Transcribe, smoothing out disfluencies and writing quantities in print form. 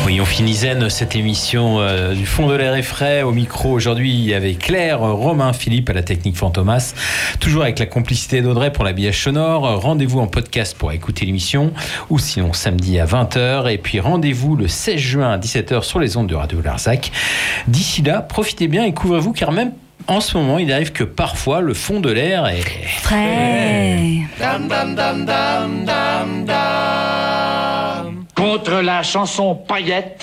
Oui, on finit zen cette émission du fond de l'air est frais. Au micro aujourd'hui avec Claire, Romain, Philippe à la technique Fantomas. Toujours avec la complicité d'Audrey pour l'habillage sonore. Rendez-vous en podcast pour écouter l'émission ou sinon samedi à 20h. Et puis rendez-vous le 16 juin à 17h sur les ondes de Radio Larzac. D'ici là, profitez bien et couvrez-vous car même en ce moment, il arrive que parfois le fond de l'air est frais. Contre la chanson paillette.